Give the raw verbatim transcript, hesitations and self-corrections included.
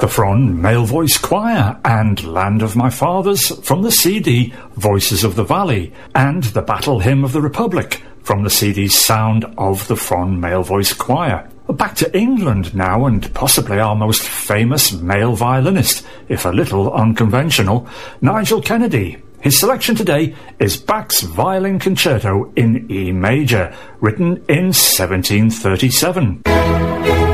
the Fronn Male Voice Choir, and Land of My Fathers from the C D Voices of the Valley, and the Battle Hymn of the Republic from the C D Sound of the Fronn Male Voice Choir. Back to England now, and possibly our most famous male violinist, if a little unconventional, Nigel Kennedy. His selection today is Bach's Violin Concerto in E major, written in seventeen thirty-seven.